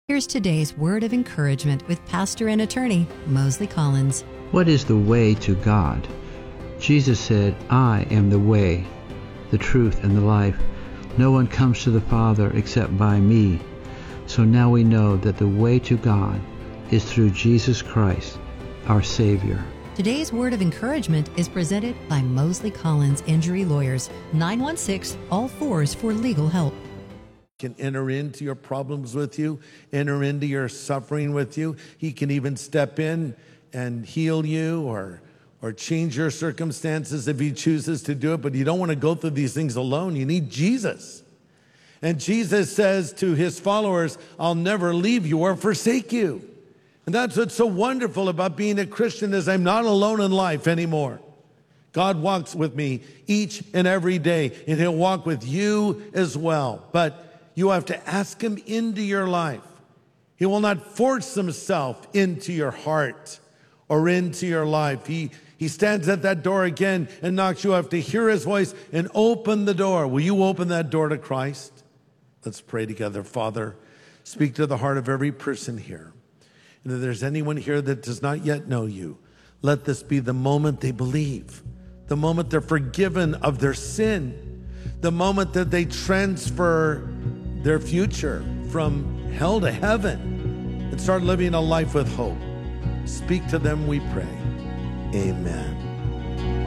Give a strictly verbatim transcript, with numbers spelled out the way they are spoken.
Here's today's word of encouragement with pastor and attorney Mosley Collins. What is the way to God? Jesus said, I am the way, the truth, and the life. No one comes to the Father except by me. So now we know that the way to God is through Jesus Christ, our Savior. Today's word of encouragement is presented by Mosley Collins Injury Lawyers, nine one six, all fours for legal help. Can enter into your problems with you, enter into your suffering with you. He can even step in and heal you or or change your circumstances if he chooses to do it, but you don't want to go through these things alone. You need Jesus. And Jesus says to his followers, I'll never leave you or forsake you. And that's what's so wonderful about being a Christian, is I'm not alone in life anymore. God walks with me each and every day, and he'll walk with you as well. But you have to ask him into your life. He will not force himself into your heart or into your life. He, he stands at that door again and knocks. You have to hear his voice and open the door. Will you open that door to Christ? Let's pray together. Father, speak to the heart of every person here. And if there's anyone here that does not yet know you, let this be the moment they believe, the moment they're forgiven of their sin, the moment that they transfer their future from hell to heaven and start living a life with hope. Speak to them, we pray. Amen.